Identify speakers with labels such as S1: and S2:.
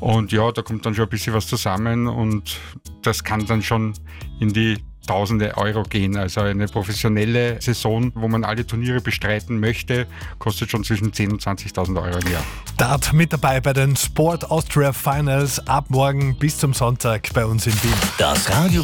S1: Und ja, da kommt dann schon ein bisschen was zusammen und das kann dann schon in die Tausende Euro gehen. Also eine professionelle Saison, wo man alle Turniere bestreiten möchte, kostet schon zwischen 10.000 und 20.000 Euro im Jahr.
S2: Dart mit dabei bei den Sport Austria Finals ab morgen bis zum Sonntag bei uns in Wien.
S3: Das Radio